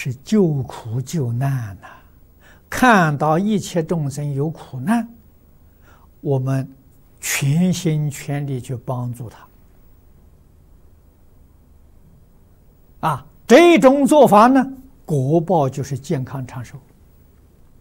是救苦救难呐。看到一切众生有苦难，我们全心全力去帮助他。这种做法呢，果报就是健康长寿。